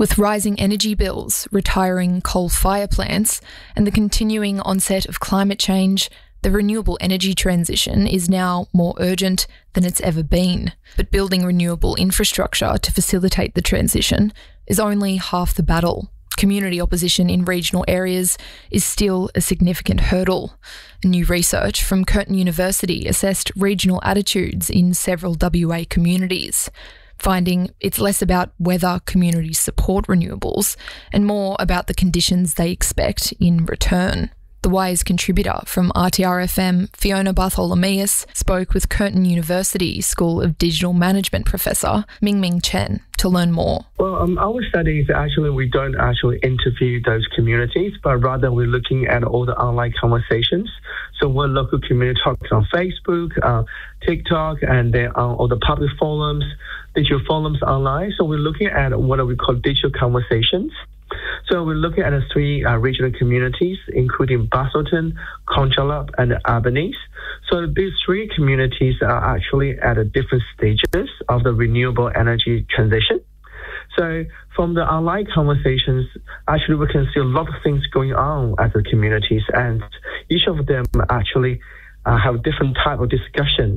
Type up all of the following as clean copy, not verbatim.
With rising energy bills, retiring coal fire plants, and the continuing onset of climate change, the renewable energy transition is now more urgent than it's ever been. But building renewable infrastructure to facilitate the transition is only half the battle. Community opposition in regional areas is still a significant hurdle. New research from Curtin University assessed regional attitudes in several WA communities, finding it's less about whether communities support renewables and more about the conditions they expect in return. The Wise contributor from RTRFM, Fiona Bartholomeus, spoke with Curtin University School of Digital Management professor Mingming Chen to learn more. Well, our studies actually, we don't actually interview those communities, but rather we're looking at all the online conversations. So we're local community talks on Facebook, TikTok, and then on all the public forums, digital forums online. So we're looking at what we call digital conversations. So we're looking at the three regional communities, including Busselton, Conjalap, and Albanese. So these three communities are actually at different stages of the renewable energy transition. So from the online conversations, actually we can see a lot of things going on at the communities, and each of them actually have different type of discussions.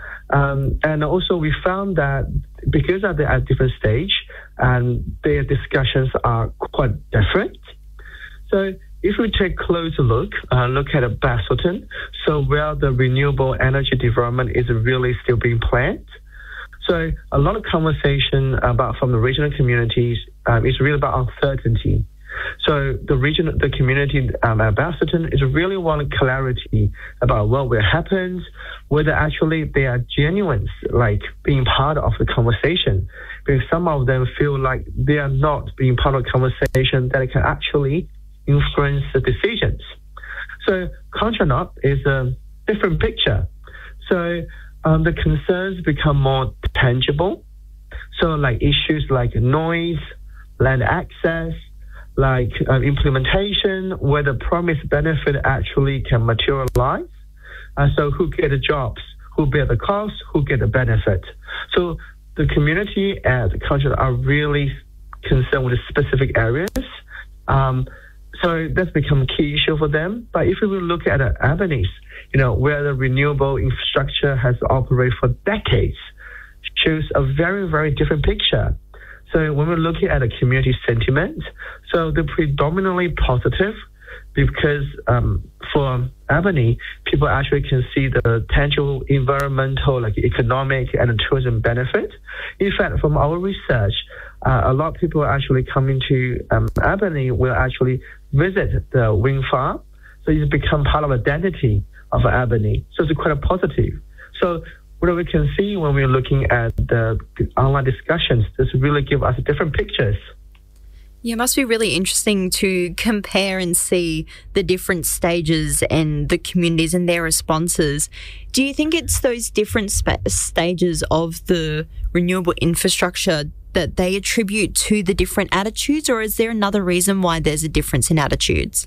And also we found that because they're at different stage and their discussions are quite different. So if we take a closer look at Busselton, so where the renewable energy development is really still being planned. So a lot of conversation about from the regional communities is really about uncertainty. So the community at Busselton is really wanting clarity about what will happen, whether actually they are genuine, like being part of the conversation. Because some of them feel like they are not being part of the conversation that can actually influence the decisions. So Conjalap is a different picture. So the concerns become more tangible. So like issues like noise, land access, like implementation, where the promised benefit actually can materialize. So who get the jobs, who bear the cost, who get the benefit. So the community at Conjalap are really concerned with specific areas. So that's become a key issue for them. But if we will look at Albanese, where the renewable infrastructure has operated for decades, shows a very, very different picture. So when we're looking at a community sentiment, so they're predominantly positive because for Albany, people actually can see the tangible environmental, like economic and tourism benefit. In fact, from our research, a lot of people actually coming to Albany will actually visit the wind farm. So it's become part of identity of Albany. So it's quite a positive. So what we can see when we're looking at the online discussions, this really give us different pictures. Yeah, it must be really interesting to compare and see the different stages and the communities and their responses. Do you think it's those different stages of the renewable infrastructure that they attribute to the different attitudes, or is there another reason why there's a difference in attitudes?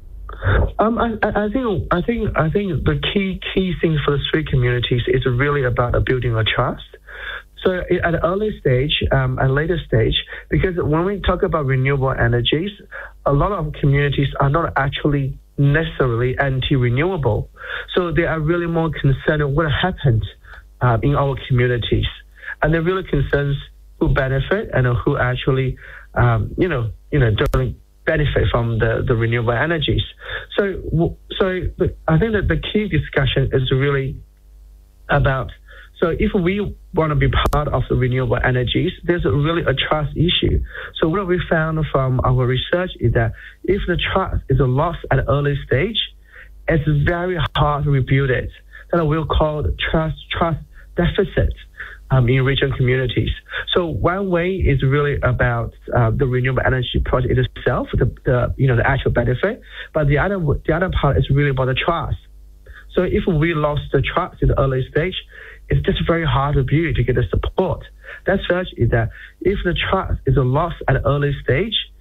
I think the key thing for the three communities is really about building a trust. So at an early stage and later stage, because when we talk about renewable energies, a lot of communities are not actually necessarily anti-renewable. So they are really more concerned with what happens in our communities. And they're really concerned who benefit and who actually, don't benefit from the renewable energies. So I think that the key discussion is really about, so if we want to be part of the renewable energies, there's really a trust issue. So what we found from our research is that if the trust is lost at an early stage, it's very hard to rebuild it. That we'll call trust deficit in regional communities. So one way is really about the renewable energy project itself, the actual benefit, but the other part is really about the trust. So if we lost the trust in the early stage, it's just very hard to build to get the support. That search is that if the trust is lost at an early stage,